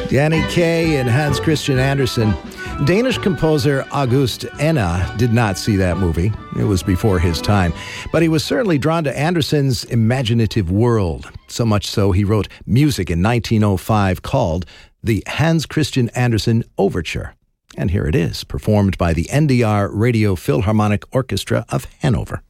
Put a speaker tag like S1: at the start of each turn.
S1: Danny Kaye and Hans Christian Andersen. Danish composer August Enna did not see that movie. It was before his time. But he was certainly drawn to Andersen's imaginative world. So much so he wrote music in 1905 called the Hans Christian Andersen Overture. And here it is, performed by the NDR Radio Philharmonic Orchestra of Hanover.